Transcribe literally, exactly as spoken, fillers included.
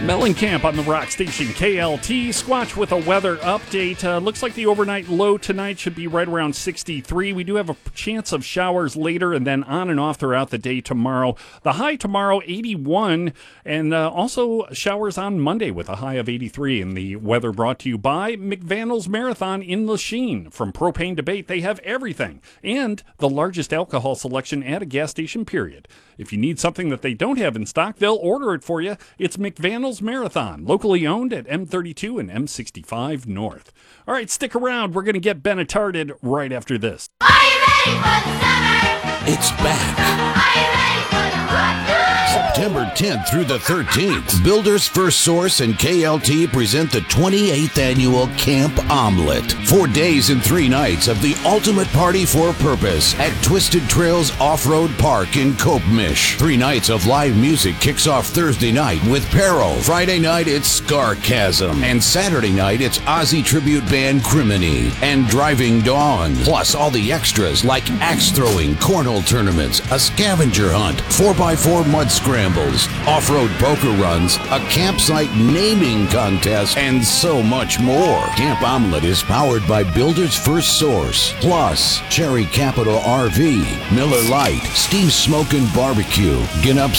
Mellencamp on the Rock Station K L T. Squatch with a weather update. Uh, looks like the overnight low tonight should be right around sixty-three. We do have a chance of showers later and then on and off throughout the day tomorrow. The high tomorrow, eighty-one, and uh, also showers on Monday with a high of eighty-three. And the weather brought to you by McVannell's Marathon in Lachine. From propane to bait, they have everything. And the largest alcohol selection at a gas station, period. If you need something that they don't have in stock, they'll order it for you. It's McVannell's Marathon, locally owned at M thirty-two and M sixty-five North. All right, stick around. We're going to get Benetarded right after this. Are you ready for the summer? It's back. Are you ready for the hot tub? September tenth through the thirteenth, Builders First Source and K L T present the twenty-eighth annual Camp Omelet. Four days and three nights of the ultimate party for purpose at Twisted Trails Off-Road Park in Copemish. Three nights of live music kicks off Thursday night with Peril. Friday night, it's Scarchasm. And Saturday night, it's Aussie tribute band Criminy and Driving Dawn. Plus all the extras like axe throwing, cornhole tournaments, a scavenger hunt, four by four mud scrambles, off-road poker runs, a campsite naming contest, and so much more. Camp Omelet is powered by Builders First Source, plus Cherry Capital R V, Miller Lite, Steve's Smokin' Barbecue, Ginup